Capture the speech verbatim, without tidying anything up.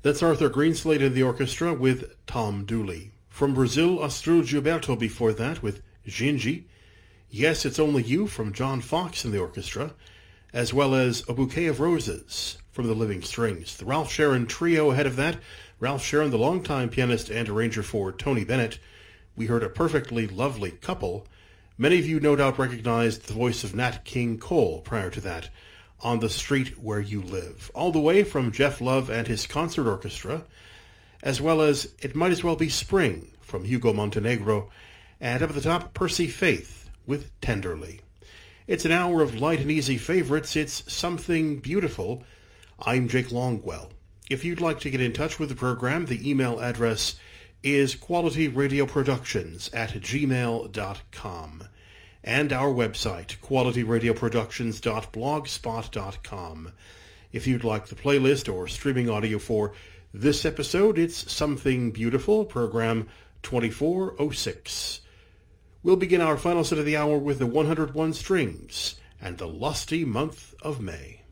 That's Arthur Greenslade in the orchestra with Tom Dooley. From Brazil, Astrud Gilberto before that with Gingy. Yes, It's Only You from John Fox in the orchestra, as well as A Bouquet of Roses from the Living Strings. The Ralph Sharon Trio ahead of that. Ralph Sharon, the longtime pianist and arranger for Tony Bennett. We heard A Perfectly Lovely Couple. Many of you no doubt recognized the voice of Nat King Cole prior to that, On the Street Where You Live. All the way from Jeff Love and his concert orchestra, as well as It Might As Well Be Spring from Hugo Montenegro, and up at the top, Percy Faith with Tenderly. It's an hour of light and easy favorites. It's Something Beautiful. I'm Jake Longwell. If you'd like to get in touch with the program, the email address is qualityradioproductions at gmail dot com. And our website, qualityradioproductions dot blogspot dot com. If you'd like the playlist or streaming audio for this episode, it's Something Beautiful, program twenty-four oh six. We'll begin our final set of the hour with the one hundred one Strings and the lusty month of May.